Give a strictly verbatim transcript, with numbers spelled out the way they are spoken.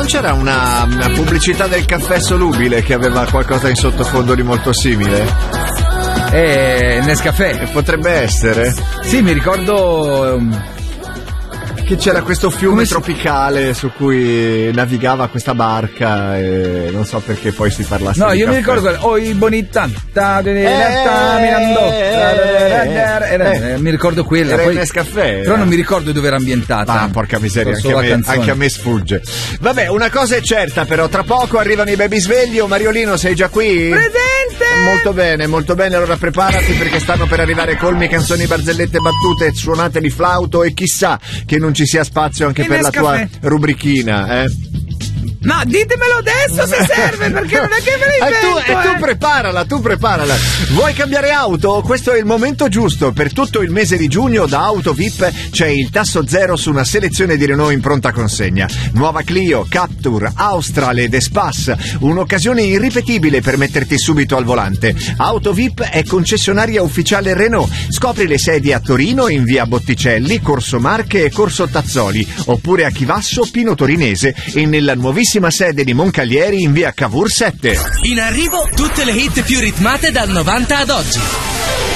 c'era una, una pubblicità del caffè solubile che aveva qualcosa in sottofondo di molto simile? Eh, Nescafè. Potrebbe essere. Sì, mi ricordo... Um... che c'era questo fiume si... tropicale su cui navigava questa barca e non so perché poi si parlasse no di io caffè. mi ricordo oi bonita ta, eh, eh, eh, mi ricordo quella era poi, il Nescafè però non mi ricordo dove era ambientata. Ah, porca miseria, anche a, me, anche a me sfugge. Vabbè, una cosa è certa però, tra poco arrivano i baby svegli. Mariolino, sei già qui? Presente! Molto bene, molto bene, allora preparati perché stanno per arrivare colmi, canzoni, barzellette, battute, suonate di flauto e chissà che non ci sia spazio anche per la tua rubrichina, eh? No, ditemelo adesso se serve, perché non è che me lo invento. E tu, eh. tu preparala, tu preparala. Vuoi cambiare auto? Questo è il momento giusto. Per tutto il mese di giugno da Auto V I P c'è il tasso zero su una selezione di Renault in pronta consegna. Nuova Clio, Captur, Austral ed Espace. Un'occasione irripetibile per metterti subito al volante. Auto V I P è concessionaria ufficiale Renault. Scopri le sedi a Torino in via Botticelli, Corso Marche e Corso Tazzoli, oppure a Chivasso, Pino Torinese e nella nuovissima sede di Moncalieri in via Cavour sette. In arrivo tutte le hit più ritmate dal novanta ad oggi.